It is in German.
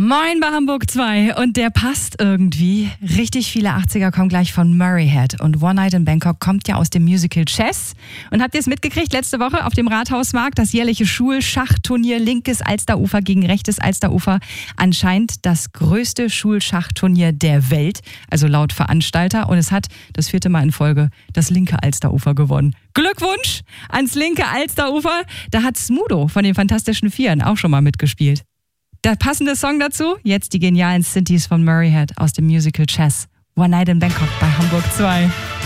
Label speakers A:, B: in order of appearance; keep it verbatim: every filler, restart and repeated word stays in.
A: Moin bei Hamburg zwei und der passt irgendwie. Richtig viele achtziger kommen gleich von Murray Head und One Night in Bangkok kommt ja aus dem Musical Chess. Und habt ihr es mitgekriegt, letzte Woche auf dem Rathausmarkt, das jährliche Schulschachturnier linkes Alsterufer gegen rechtes Alsterufer. Anscheinend das größte Schulschachturnier der Welt, also laut Veranstalter. Und es hat das vierte Mal in Folge das linke Alsterufer gewonnen. Glückwunsch ans linke Alsterufer. Da hat Smudo von den Fantastischen Vieren auch schon mal mitgespielt. Der passende Song dazu, jetzt die genialen Synthes von Murray Head aus dem Musical Chess. One Night in Bangkok bei Hamburg zwei.